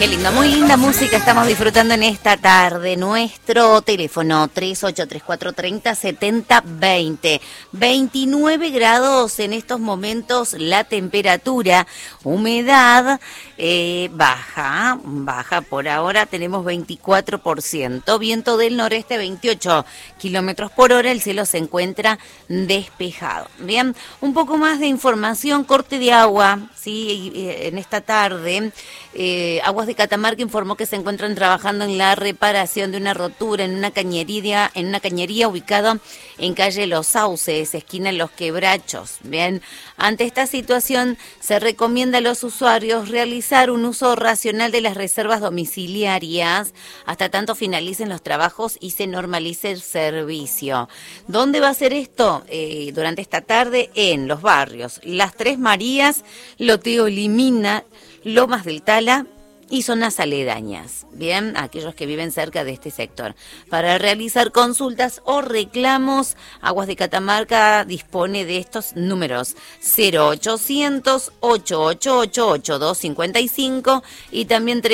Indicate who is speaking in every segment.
Speaker 1: Qué lindo, muy linda música estamos disfrutando en esta tarde. Nuestro teléfono 3834307020. 29 grados en estos momentos la temperatura. Humedad baja por ahora, tenemos 24%. Viento del noreste 28 kilómetros por hora, el cielo se encuentra despejado. Bien, un poco más de información, corte de agua, ¿sí? En esta tarde, Aguas de Catamarca informó que se encuentran trabajando en la reparación de una rotura en una cañería ubicada en calle Los Sauces, esquina Los Quebrachos. Bien, ante esta situación se recomienda a los usuarios realizar un uso racional de las reservas domiciliarias hasta tanto finalicen los trabajos y se normalice el servicio. ¿Dónde va a ser esto? Durante esta tarde en los barrios Las Tres Marías, Loteo Limina, Lomas del Tala y zonas aledañas. Bien, aquellos que viven cerca de este sector. Para realizar consultas o reclamos, Aguas de Catamarca dispone de estos números: 0800-888-8255 y también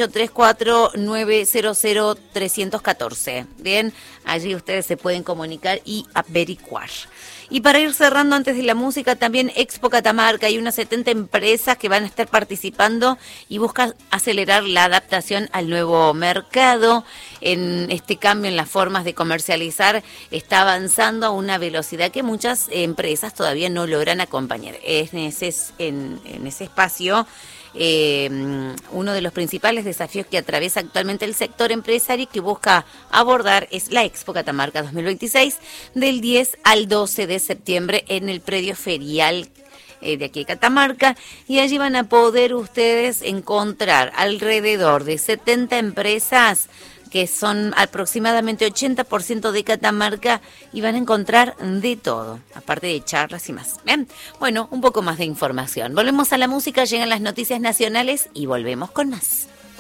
Speaker 1: 3834-900-314. Bien, allí ustedes se pueden comunicar y averiguar. Y para ir cerrando antes de la música, también Expo Catamarca, hay unas 70 empresas que van a estar participando y buscan acelerar la adaptación al nuevo mercado. En este cambio en las formas de comercializar está avanzando a una velocidad que muchas empresas todavía no logran acompañar. En ese espacio, uno de los principales desafíos que atraviesa actualmente el sector empresario y que busca abordar es la Expo Catamarca 2026 del 10 al 12 de septiembre en el predio ferial de aquí de Catamarca, y allí van a poder ustedes encontrar alrededor de 70 empresas que son aproximadamente 80% de Catamarca, y van a encontrar de todo, aparte de charlas y más. Bien, bueno, un poco más de información. Volvemos a la música, llegan las noticias nacionales y volvemos con más.